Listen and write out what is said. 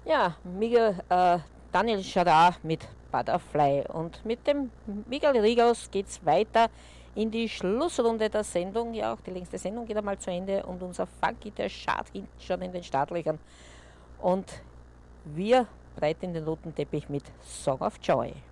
Ja, Daniel Schadar mit Butterfly. Und mit dem Miguel Rigaus geht's weiter in die Schlussrunde der Sendung. Ja, auch die längste Sendung geht einmal zu Ende und unser Funky, der Schad hinten schon in den Startlöchern. Und wir breiten den roten Teppich mit Song of Joy.